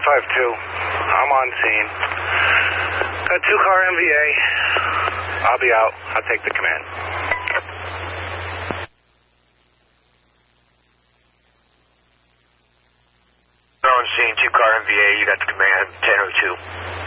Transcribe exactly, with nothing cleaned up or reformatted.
five two. I'm on scene. Got two car M V A. I'll be out. I'll take the command. On scene, two car M V A. You got the command, ten oh two.